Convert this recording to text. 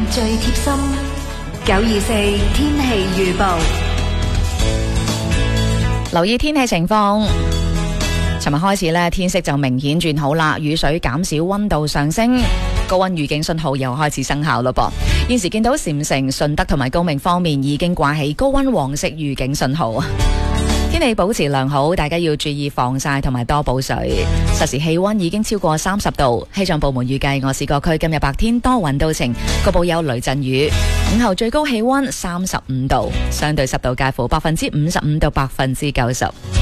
最貼心924天氣預報。 留意天氣情況。尋日開始呢，天色就明顯轉好啦，雨水減少，溫度上升，高溫預警信號又開始生效咯噃。現時見到禪城、順德同埋高明方面已經掛起高溫黃色預警信號。天氣保持良好，大家要注意防曬同埋多補水。實時氣溫已經超過30度。氣象部門預計我市各區今日白天多雲到晴，局部有雷陣雨。午後最高氣溫35度，相對濕度介乎55%到90%。